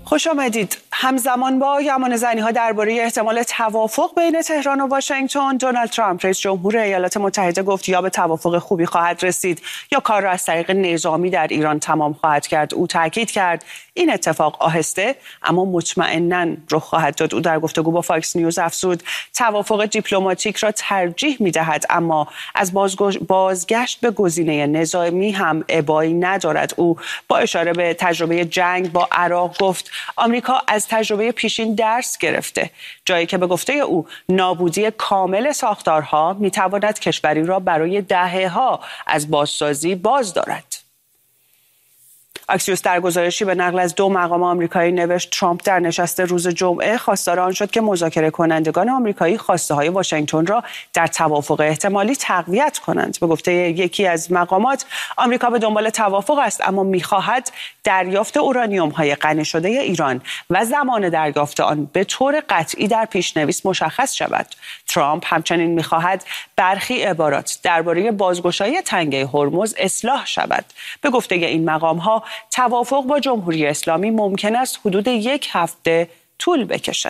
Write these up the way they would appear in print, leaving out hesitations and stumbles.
خوش آمدید. همزمان با یمان زنی‌ها درباره احتمال توافق بین تهران و واشنگتن، دونالد ترامپ رئیس جمهور ایالات متحده گفت یا به توافق خوبی خواهد رسید یا کار را از طریق نظامی در ایران تمام خواهد کرد. او تاکید کرد این اتفاق آهسته اما مطمئناً رخ خواهد داد. او در گفتگو با فاکس نیوز افزود توافق دیپلماتیک را ترجیح می‌دهد اما از بازگشت به گزینه نظامی هم ابایی ندارد. او با اشاره به تجربه جنگ با عراق گفت آمریکا از تجربه پیشین درس گرفته، جایی که به گفته او نابودی کامل ساختارها میتواند کشوری را برای دهه‌ها از بازسازی باز دارد. اکسیوس در گزارشی به نقل از 2 مقام آمریکایی نوشت ترامپ در نشست روز جمعه خواستار آن شد که مذاکره کنندگان آمریکایی خواسته های واشنگتن را در توافق احتمالی تقویت کنند. به گفته یکی از مقامات آمریکا به دنبال توافق است اما می‌خواهد دریافت اورانیوم های غنی شده ایران و زمان دریافت آن به طور قطعی در پیش‌نویس مشخص شود. ترامپ همچنین می‌خواهد برخی عبارات درباره بازگشایی تنگه هرمز اصلاح شود. به گفته این مقام‌ها توافق با جمهوری اسلامی ممکن است حدود 1 هفته طول بکشد.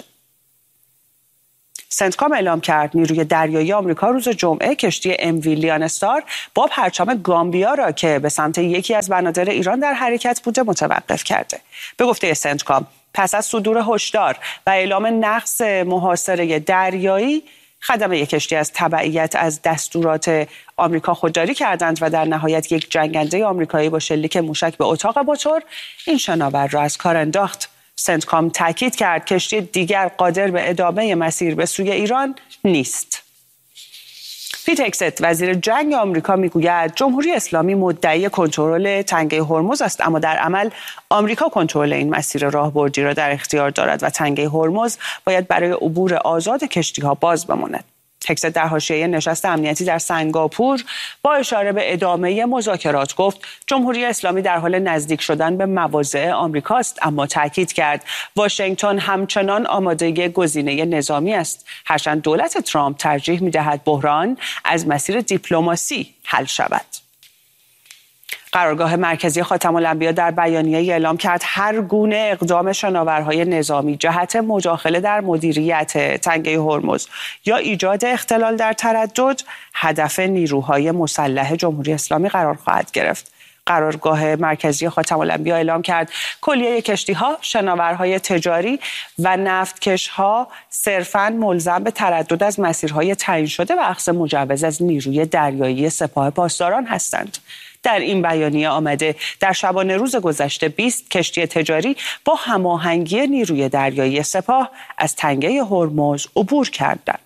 سنتکام اعلام کرد نیروی دریایی آمریکا روز جمعه کشتی MV لیانستار با پرچم گامبیا را که به سمت یکی از بنادر ایران در حرکت بوده متوقف کرده. به گفته سنتکام پس از صدور هشدار و اعلام نقض محاصره دریایی، خدمه کشتی از تبعیت از دستورات آمریکا خودداری کردند و در نهایت یک جنگنده آمریکایی با شلیک موشک به اتاق موتور این شناور را از کار انداخت. سنتکام تاکید کرد کشتی دیگر قادر به ادامه مسیر به سوی ایران نیست. پیت هگست وزیر جنگ آمریکا میگوید جمهوری اسلامی مدعی کنترل تنگه هرمز است اما در عمل آمریکا کنترل این مسیر راهبردی را در اختیار دارد و تنگه هرمز باید برای عبور آزاد کشتی‌ها باز بماند. هگست در حاشیه نشست امنیتی در سنگاپور با اشاره به ادامه مذاکرات گفت جمهوری اسلامی در حال نزدیک شدن به مواضع آمریکاست اما تاکید کرد واشنگتن همچنان آماده گزینه نظامی است. هرچند دولت ترامپ ترجیح می‌دهد بحران از مسیر دیپلماسی حل شود. قرارگاه مرکزی خاتم الانبیا در بیانیه‌ای اعلام کرد هر گونه اقدام شناورهای نظامی جهت مداخله در مدیریت تنگه هرمز یا ایجاد اختلال در تردد هدف نیروهای مسلح جمهوری اسلامی قرار خواهد گرفت. قرارگاه مرکزی خاتم الانبیا اعلام کرد کلیه کشتی‌ها، شناورهای تجاری و نفتکش‌ها صرفاً ملزم به تردد از مسیرهای تعیین شده و اخذ مجوز از نیروی دریایی سپاه پاسداران هستند. در این بیانیه آمده در شبانه روز گذشته 20 کشتی تجاری با هماهنگی نیروی دریایی سپاه از تنگه هرمز عبور کردند.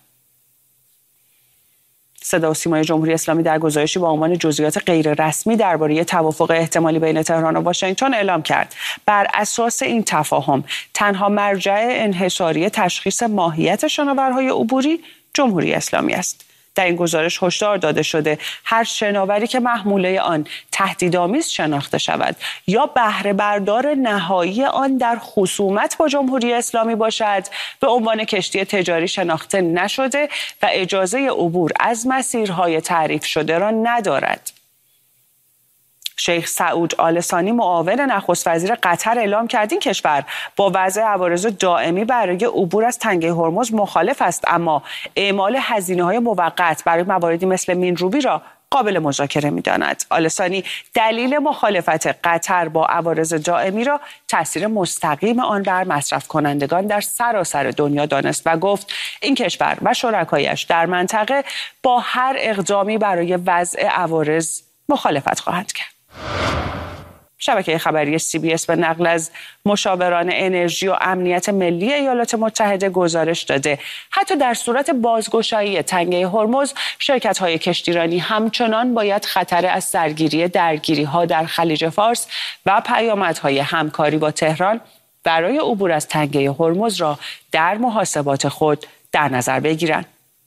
صدا و سیمای جمهوری اسلامی در گزارشی با عنوان جزئیات غیر رسمی درباره توافق احتمالی بین تهران و واشنگتن اعلام کرد بر اساس این تفاهم تنها مرجع انحصاری تشخیص ماهیت شناورهای عبوری جمهوری اسلامی است. در این گزارش هشدار داده شده هر شناوری که محموله آن تهدیدآمیز شناخته شود یا بهره بردار نهایی آن در خصومت با جمهوری اسلامی باشد به عنوان کشتی تجاری شناخته نشده و اجازه عبور از مسیرهای تعریف شده را ندارد. شیخ سعود آل ثانی معاون نخست وزیر قطر اعلام کرد این کشور با وضع عوارض دائمی برای عبور از تنگه هرمز مخالف است اما اعمال هزینه‌های موقت برای مواردی مثل مین‌روبی را قابل مذاکره می‌داند. آل ثانی دلیل مخالفت قطر با عوارض دائمی را تاثیر مستقیم آن بر مصرف کنندگان در سراسر دنیا دانست و گفت این کشور و شرکایش در منطقه با هر اقدامی برای وضع عوارض مخالفت خواهند کرد. شبکه خبری CBS به نقل از مشاوران انرژی و امنیت ملی ایالات متحده گزارش داده حتی در صورت بازگشایی تنگه هرمز شرکت‌های کشتیرانی همچنان باید خطر از سرگیری درگیری‌ها در خلیج فارس و پیامدهای همکاری با تهران برای عبور از تنگه هرمز را در محاسبات خود در نظر بگیرند.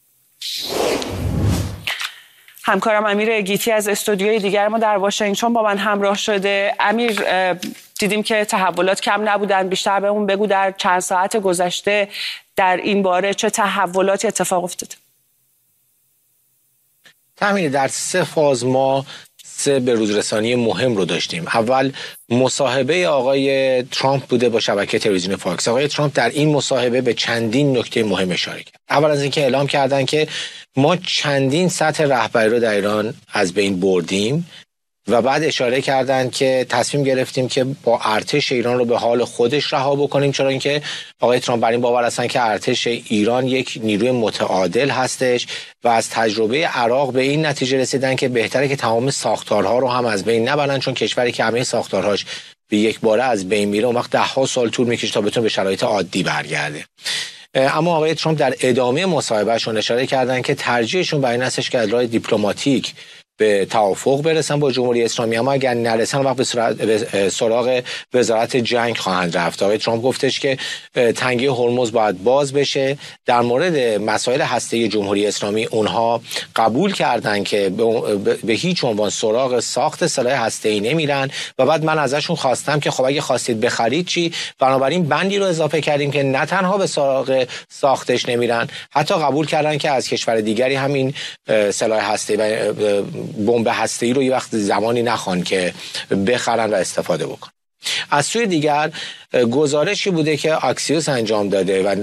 همکارم امیر گیتی از استودیوی دیگر ما در واشنگتن با من همراه شده. امیر، دیدیم که تحولات کم نبودن، بیشتر بهمون بگو در چند ساعت گذشته در این باره چه تحولاتی اتفاق افتاد؟ تامین در 3 فاز ما سه بروزرسانی مهم رو داشتیم. اول مصاحبه آقای ترامپ بوده با شبکه تلویزیون فاکس. آقای ترامپ در این مصاحبه به چندین نکته مهم اشاره کرد. اول از اینکه اعلام کردن که ما چندین سطح رهبری رو در ایران از بین بردیم و بعد اشاره کردن که تصمیم گرفتیم که با ارتش ایران رو به حال خودش رها بکنیم، چرا اینکه آقای ترامپ بر این باور هستن که ارتش ایران یک نیروی متعادل هستش و از تجربه عراق به این نتیجه رسیدن که بهتره که تمام ساختارها رو هم از بین نبرن، چون کشوری که همه ساختارهاش به یک باره از بین میره اون وقت 10 سال طول میکشه تا بتونه به شرایط عادی برگرده. اما آقای ترامپ در ادامه مصاحبهشون اشاره کردن که ترجیحشون بر این هستش که از راه دیپلماتیک به توافق برسن با جمهوری اسلامی، اما اگر نرسن وقت به سراغ وزارت جنگ خواهند رفت. آقای ترامپ گفتش که تنگه هرمز باید باز بشه. در مورد مسائل هسته‌ای جمهوری اسلامی اونها قبول کردن که به هیچ عنوان سراغ ساخت سلاح هسته‌ای نمیرن و بعد من ازشون خواستم که خب اگه خواستید بخرید چی؟ بنابراین بندی رو اضافه کردیم که نه تنها به سراغ ساختش نمیرن، حتی قبول کردن که از کشور دیگری همین سلاح هسته‌ای بمب هسته‌ای رو یه وقت زمانی نخوان که بخرن و استفاده بکنن. از سوی دیگر گزارشی بوده که اکسیوس انجام داده و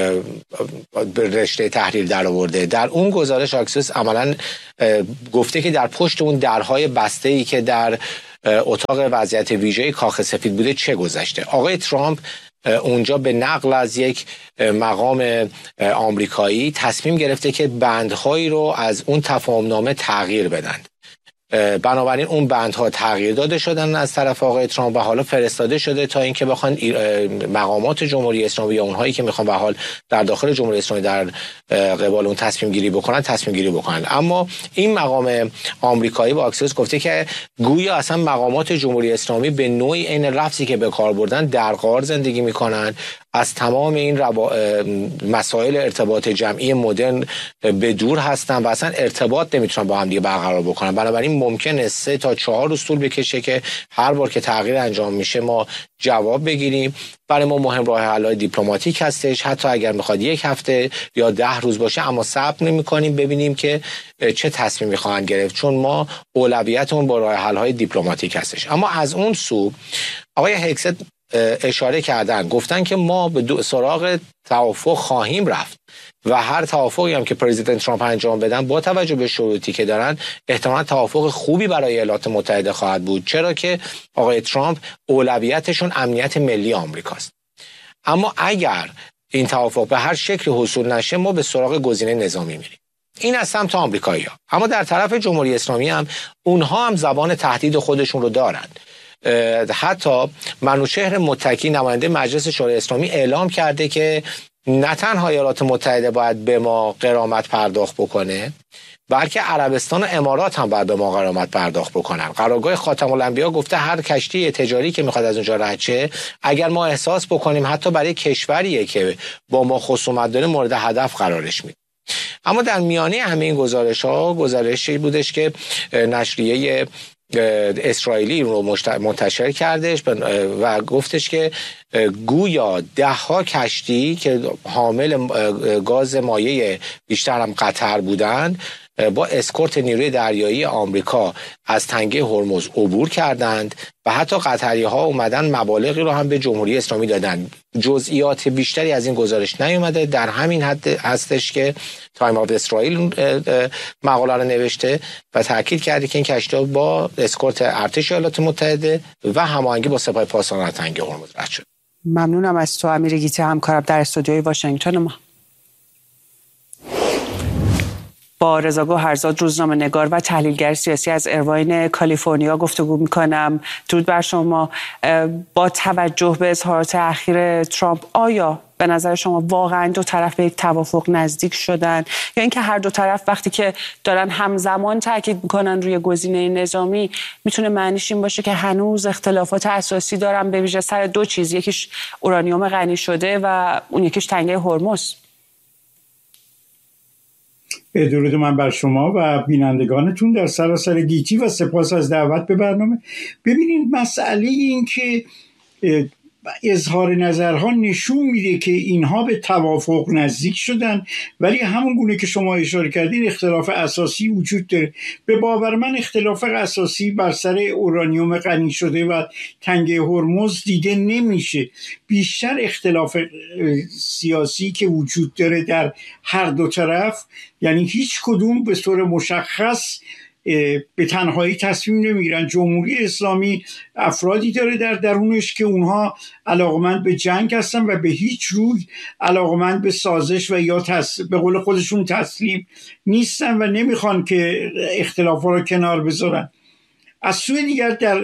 رشته تحریر در آورده. در اون گزارش اکسیوس عملاً گفته که در پشت اون درهای بسته‌ای که در اتاق وضعیت ویژه کاخ سفید بوده چه گذشته. آقای ترامپ اونجا به نقل از یک مقام آمریکایی تصمیم گرفته که بندهایی رو از اون تفاهمنامه تغییر بدن. بنابراین اون بندها تغییر داده شدن از طرف آقای ترامپ و حالا فرستاده شده تا اینکه بخوان مقامات جمهوری اسلامی یا اونهایی که میخوان به حال در داخل جمهوری اسلامی در قبال اون تصمیم گیری بکنن. اما این مقام آمریکایی با اکسیوس گفته که گویا اصلا مقامات جمهوری اسلامی به نوعی این لفظی که به کار بردن در غار زندگی میکنن، از تمام این مسائل ارتباط جمعی مدرن به دور هستن و اصلا ارتباط نمیتونن با هم دیگه برقرار بکنن. بنابراین ممکنه 3 تا 4 روز طول بکشه که هر بار که تغییر انجام میشه ما جواب بگیریم. برای ما مهم راه حل‌های دیپلماتیک هستش، حتی اگر میخواد 1 هفته یا 10 روز باشه، اما صبر نمی‌کنیم ببینیم که چه تصمیمی خواهند گرفت، چون ما اولویتمون با راه حل‌های دیپلماتیک هستش. اما از اون سو آقای هکست اشاره کردن، گفتن که ما به سراغ توافق خواهیم رفت و هر توافقی هم که پرزیدنت ترامپ انجام بدن با توجه به شروطی که دارن احتمالاً توافق خوبی برای ایالات متحده خواهد بود، چرا که آقای ترامپ اولویتشون امنیت ملی آمریکاست. اما اگر این توافق به هر شکل حصول نشه ما به سراغ گزینه نظامی میریم. این از سمت آمریکایی‌ها. اما در طرف جمهوری اسلامی هم اونها هم زبان تهدید خودشون رو دارن. حتی منوچهر متکی نماینده مجلس شورای اسلامی اعلام کرده که نه تنها ایالات متحده باید به ما غرامت پرداخت بکنه، بلکه عربستان و امارات هم باید به ما غرامت پرداخت بکنن. قرارگاه خاتم الانبیا گفته هر کشتی تجاری که میخواد از اونجا رد شه، اگر ما احساس بکنیم حتی برای کشوریه که با ما خصومت داره مورد هدف قرارش میده. اما در میانه همه این گزارش‌ها گزارشی بودش که نشریه اسرائیلی رو منتشر کردش و گفتش که گویا 10 کشتی که حامل گاز مایع بیشتر هم قطر بودند با اسکورت نیروی دریایی آمریکا از تنگه هرمز عبور کردند و حتی قطری‌ها اومدن مبالغی رو هم به جمهوری اسلامی دادن. جزئیات بیشتری از این گزارش نیومده، در همین حد هستش که تایم آف اسرائیل مقاله رو نوشته و تاکید کرده که این کشتی‌ها با اسکورت ارتش ایالات متحده و هماهنگی با سپاه پاسداران تنگه هرمز رد شد. ممنونم از تو امیر گیتی، همکارم در استودیوی واشنگتن ما. با رضا گوهرزاد، روزنامه‌نگار و تحلیلگر سیاسی از ایرواین کالیفرنیا گفتگو می‌کنم. درود بر شما. با توجه به اظهارات اخیر ترامپ، آیا به نظر شما واقعا دو طرف به یک توافق نزدیک شدن یا اینکه هر دو طرف وقتی که دارن همزمان تاکید میکنن روی گزینه نظامی میتونه معنیش این باشه که هنوز اختلافات اساسی دارن، به ویژه سر 2 چیز، یکیش اورانیوم غنی شده و اون یکیش تنگه هرمز؟ درود من بر شما و بینندگانتون در سراسر گیتی و سپاس از دعوت به برنامه. ببینید مسئله این که اظهار نظرها نشون میده که اینها به توافق نزدیک شدن، ولی همون گونه که شما اشاره کردین اختلاف اساسی وجود داره. به باور من اختلاف اساسی بر سر اورانیوم غنی شده و تنگه هرمز دیده نمیشه. بیشتر اختلاف سیاسی که وجود داره در هر دو طرف، یعنی هیچ کدوم به طور مشخص به تنهایی تصمیم نمیگیرن. جمهوری اسلامی افرادی داره در درونش که اونها علاقمند به جنگ هستن و به هیچ روی علاقمند به سازش و یا به قول خودشون تسلیم نیستن و نمیخوان که اختلافات رو کنار بذارن. از سوی دیگر در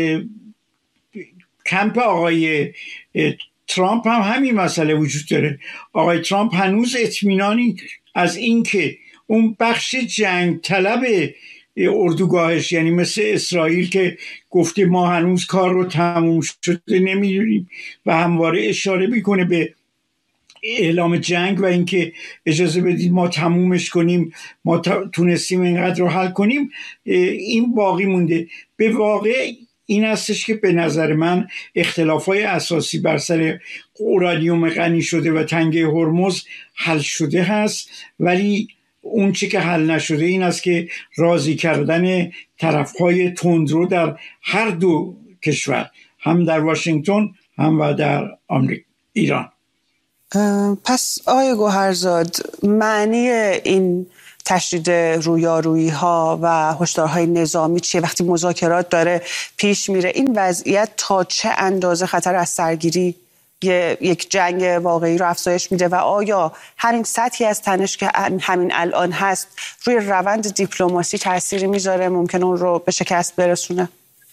کمپ آقای ترامپ هم همین مسئله وجود داره. آقای ترامپ هنوز اطمینانی از این که اون بخش جنگ طلب اردوگاهش، یعنی مثل اسرائیل که گفته ما هنوز کار رو تموم شده نمیدونیم و همواره اشاره میکنه به اعلام جنگ و اینکه اجازه بدید ما تمومش کنیم، ما تونستیم اینقدر رو حل کنیم، این باقی مونده. به واقع این هستش که به نظر من اختلافات اساسی بر سر اورانیوم غنی شده و تنگه هرمز حل شده هست، ولی اون چی که حل نشده این است که راضی کردن طرفهای تندرو در هر دو کشور، هم در واشنگتن هم و در ایران. پس آقای گوهرزاد، معنی این تشدید رویارویی ها و هشدارهای نظامی چیه وقتی مذاکرات داره پیش میره؟ این وضعیت تا چه اندازه خطر از سرگیری یک جنگ واقعی رو افزایش میده و آیا همین سطحی از تنش که همین الان هست روی روند دیپلماسی تأثیری میذاره، ممکن اون رو به شکست برسونه؟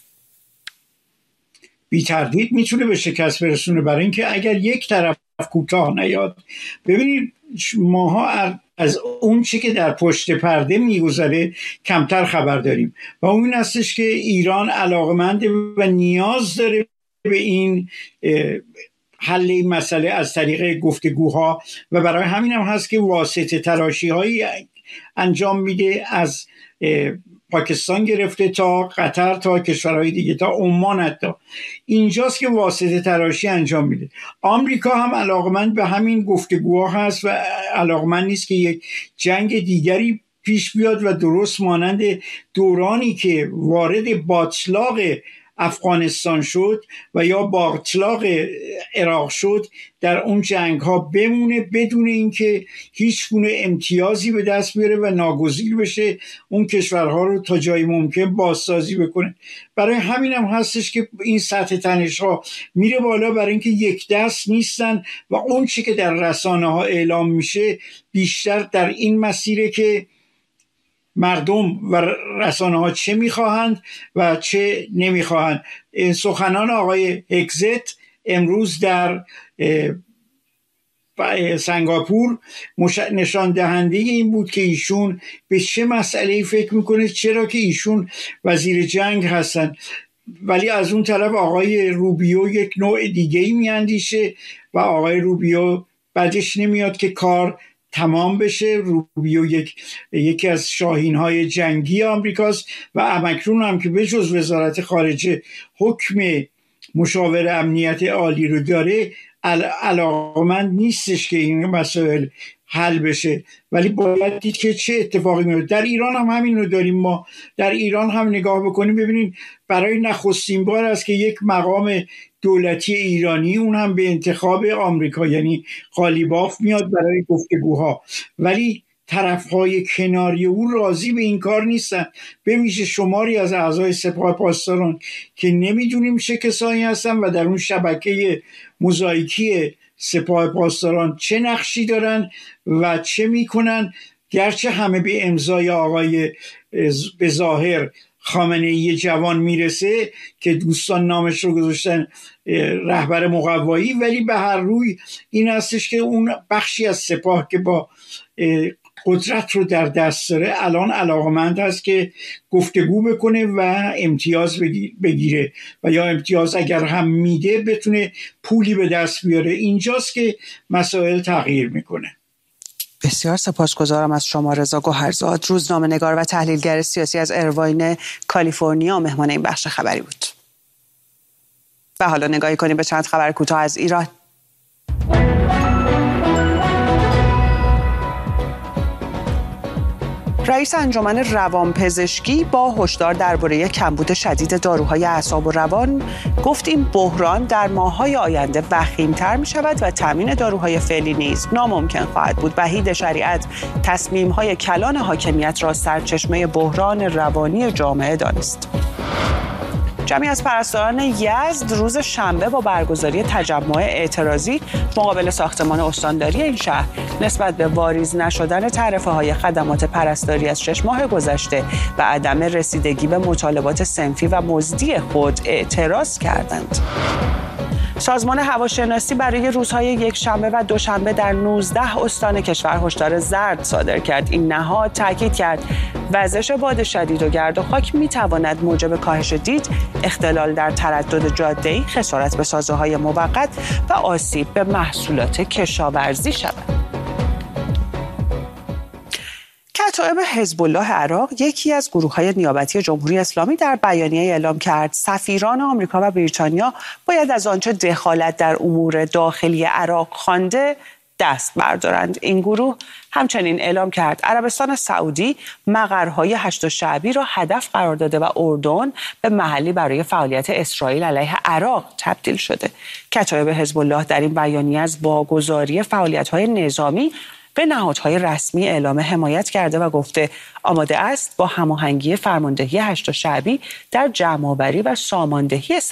بی تردید میتونه به شکست برسونه، برای اینکه اگر یک طرف کوتاه نیاد. ببینید ماها از اون چی که در پشت پرده میگذره کمتر خبر داریم و اون هستش که ایران علاقمند و نیاز داره به این حل این مسئله از طریق گفتگوها و برای همین هم هست که واسطه تراشی هایی انجام میده، از پاکستان گرفته تا قطر تا کشورهای دیگه تا عمان. حتی اینجاست که واسطه تراشی انجام میده. آمریکا هم علاقمند به همین گفتگوها هست و علاقمند نیست که یک جنگ دیگری پیش بیاد و درست مانند دورانی که وارد باطلاق افغانستان شد و یا باطلاق عراق شد در اون جنگ ها بمونه بدون اینکه هیچ گونه امتیازی به دست بیاره و ناگزیر بشه اون کشورها رو تا جایی ممکن بازسازی بکنه. برای همین هم هستش که این سطح تنش ها میره بالا، برای اینکه یک دست نیستن و اون چی که در رسانه ها اعلام میشه بیشتر در این مسیره که مردم و رسانه ها چه میخواهند و چه نمیخواهند. سخنان آقای هگزت امروز در سنگاپور نشان دهنده این بود که ایشون به چه مسئله‌ای فکر میکنه، چرا که ایشون وزیر جنگ هستن، ولی از اون طرف آقای روبیو یک نوع دیگه‌ای میاندیشه و آقای روبیو بعدش نمیاد که کار تمام بشه. روبیو یکی از شاهین‌های جنگی آمریکاست و امکنون هم که به جز وزارت خارجه حکم مشاور امنیت عالی رو داره، علاقمند نیستش که این مسائل حل بشه. ولی باید دید که چه اتفاقی میفته. در ایران هم همین رو داریم. ما در ایران هم نگاه بکنیم ببینید برای نخستین بار است که یک مقام دولتی ایرانی، اون هم به انتخاب آمریکا یعنی قالیباف، میاد برای گفتگوها، ولی طرفهای کناری او راضی به این کار نیستن. به ویژه شماری از اعضای سپاه پاسداران که نمیدونیم چه کسانی هستن و در اون شبکه موزاییکی سپاه پاسداران چه نقشی دارن و چه میکنن، گرچه همه به امضای آقای به ظاهر خامنه‌ای جوان میرسه که دوستان نامش رو گذاشتن رهبر مقوایی، ولی به هر روی این هستش که اون بخشی از سپاه که با قدرت رو در دست داره الان علاقمند هست که گفتگو بکنه و امتیاز بگیره و یا امتیاز اگر هم میده بتونه پولی به دست بیاره. اینجاست که مسائل تغییر میکنه. بسیار سپاسگزارم از شما رضا گوهرزاد، روزنامه‌نگار و تحلیلگر سیاسی از ایرواین کالیفرنیا، مهمان این بخش خبری بود. و حالا نگاهی کنیم به چند خبر کوتاه از ایران. رئیس انجمن روانپزشکی با هشدار درباره کمبود شدید داروهای اعصاب و روان گفت این بحران در ماه‌های آینده وخیم‌تر می‌شود و تامین داروهای فعلی نیز ناممکن خواهد بود. وحید شریعت تصمیم‌های کلان حاکمیت را سرچشمه بحران روانی جامعه دانست. جمعی از پرستاران یزد روز شنبه با برگزاری تجمع اعتراضی مقابل ساختمان استانداری این شهر نسبت به واریز نشدن تعرفه‌های خدمات پرستاری از 6 ماه گذشته و عدم رسیدگی به مطالبات صنفی و مزدی خود اعتراض کردند. سازمان هواشناسی برای روزهای یکشنبه و دوشنبه در 19 استان کشور هشدار زرد صادر کرد. این نهاد تاکید کرد وزش باد شدید و گرد و خاک می‌تواند موجب کاهش دید، اختلال در تردد جاده‌ای، خسارت به سازه‌های موقت و آسیب به محصولات کشاورزی شود. کتایب حزب الله عراق، یکی از گروه‌های نیابتی جمهوری اسلامی، در بیانیه اعلام کرد سفیران آمریکا و بریتانیا باید از آنچه دخالت در امور داخلی عراق خوانده دست بردارند. این گروه همچنین اعلام کرد عربستان سعودی مقرهای هشت شعبی را هدف قرار داده و اردن به محلی برای فعالیت اسرائیل علیه عراق تبدیل شده. کتایب حزب الله در این بیانیه از واگذاری فعالیت‌های نظامی به نهادهای رسمی اعلام حمایت کرده و گفته آماده است با هماهنگی فرماندهی هشت شعبی در جمع‌آوری و ساماندهی